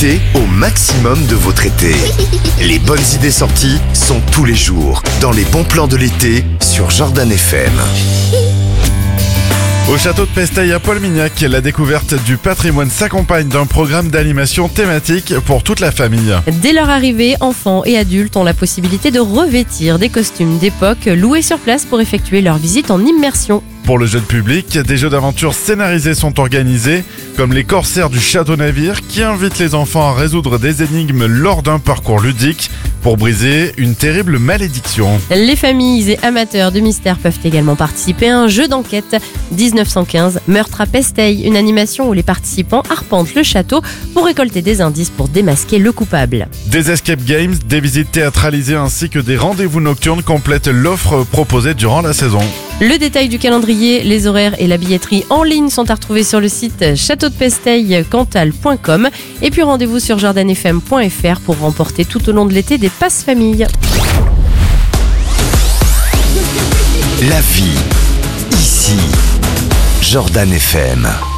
Profitez au maximum de votre été. Les bonnes idées sorties sont tous les jours dans les bons plans de l'été sur Jordan FM. Au château de Pesteil à Paul-Mignac, la découverte du patrimoine s'accompagne d'un programme d'animation thématique pour toute la famille. Dès leur arrivée, enfants et adultes ont la possibilité de revêtir des costumes d'époque loués sur place pour effectuer leur visite en immersion. Pour le jeune public, des jeux d'aventure scénarisés sont organisés, comme les corsaires du château navire qui invitent les enfants à résoudre des énigmes lors d'un parcours ludique pour briser une terrible malédiction. Les familles et amateurs de mystère peuvent également participer à un jeu d'enquête 1915, Meurtre à Pesteil, une animation où les participants arpentent le château pour récolter des indices pour démasquer le coupable. Des escape games, des visites théâtralisées ainsi que des rendez-vous nocturnes complètent l'offre proposée durant la saison. Le détail du calendrier, les horaires et la billetterie en ligne sont à retrouver sur le site châteaudepesteil-cantal.com. Et puis rendez-vous sur jordanfm.fr pour remporter tout au long de l'été des passes famille. La vie, ici, Jordan FM.